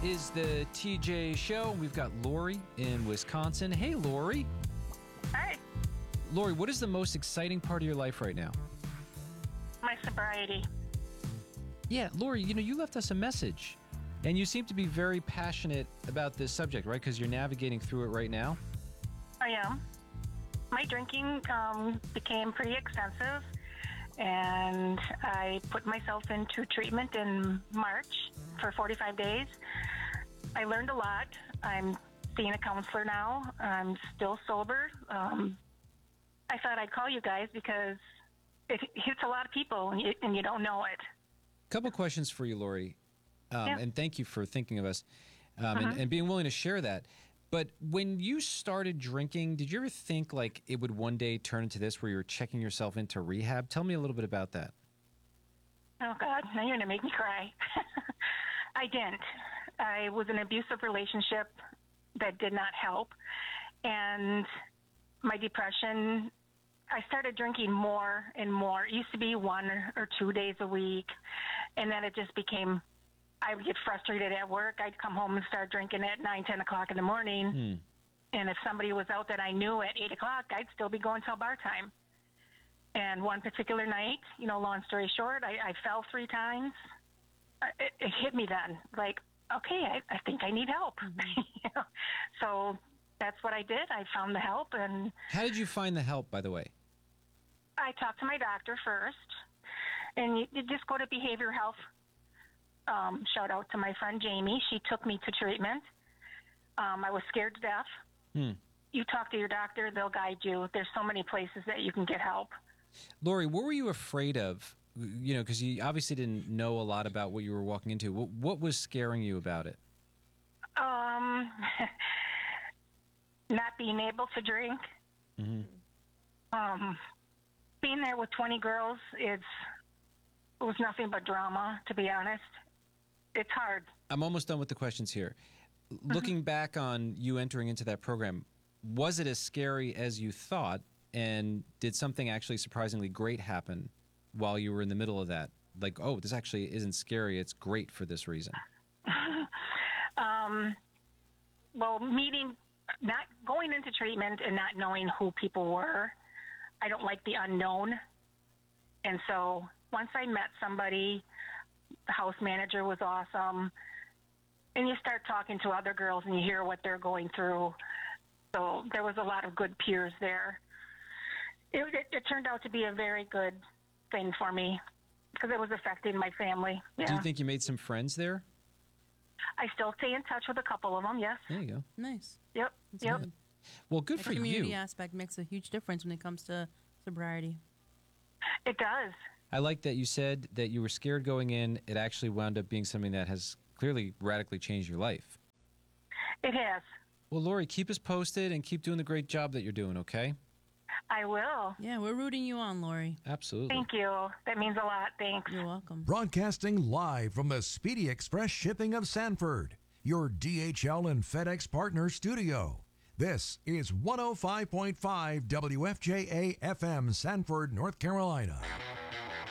is the TJ Show. We've got Lori in Wisconsin. Hey, Lori. Hi. Lori, what is the most exciting part of your life right now? My sobriety. Yeah, Lori, you left us a message, and you seem to be very passionate about this subject, right? Because you're navigating through it right now. I am. My drinking became pretty extensive, and I put myself into treatment in March for 45 days. I learned a lot. I'm seeing a counselor now. I'm still sober. I thought I'd call you guys because it hits a lot of people, and you don't know it. Couple questions for you, Lori, Yeah. and thank you for thinking of us and being willing to share that. But when you started drinking, did you ever think like it would one day turn into this where you were checking yourself into rehab? Tell me a little bit about that. Oh, God, now you're going to make me cry. I didn't. I was in an abusive relationship that did not help. And my depression, I started drinking more and more. It used to be 1 or 2 days a week. And then it just became, I would get frustrated at work. I'd come home and start drinking at 9, 10 o'clock in the morning. And if somebody was out that I knew at 8 o'clock, I'd still be going till bar time. And one particular night, long story short, I fell 3 times. It hit me then, like, okay, I think I need help. So that's what I did. I found the help. And How did you find the help, by the way? I talked to my doctor first. And you just go to behavioral health. Shout out to my friend Jamie. She took me to treatment. I was scared to death. You talk to your doctor, they'll guide you. There's so many places that you can get help. Lori, what were you afraid of? Because you obviously didn't know a lot about what you were walking into. What was scaring you about it? Not being able to drink. Being there with 20 girls, it was nothing but drama, to be honest. It's hard. I'm almost done with the questions here. Looking back on you entering into that program, was it as scary as you thought? And did something actually surprisingly great happen while you were in the middle of that? Like, oh, this actually isn't scary. It's great for this reason. Well, not going into treatment and not knowing who people were, I don't like the unknown. And so once I met somebody, the house manager was awesome, and you start talking to other girls and you hear what they're going through. So there was a lot of good peers there. It turned out to be a very good thing for me because it was affecting my family. Yeah. Do you think you made some friends there? I still stay in touch with a couple of them, yes. There you go. Nice. Yep. That's Yep. good. Well, good The for community you. aspect makes a huge difference when it comes to sobriety. It does. I like that you said that you were scared going in. It actually wound up being something that has clearly radically changed your life. It has. Well, Lori, keep us posted and keep doing the great job that you're doing, okay? I will. Yeah, we're rooting you on, Lori. Absolutely. Thank you. That means a lot. Thanks. You're welcome. Broadcasting live from the Speedy Express Shipping of Sanford, your DHL and FedEx partner studio. This is 105.5 WFJA FM, Sanford, North Carolina.